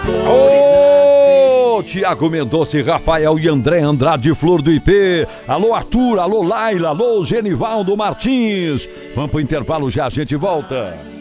Ô, Tiago Mendonça e Rafael e André Andrade, Flor do IP. Alô, Arthur, alô, Laila, alô, Genivaldo Martins. Vamos pro intervalo já, a gente volta.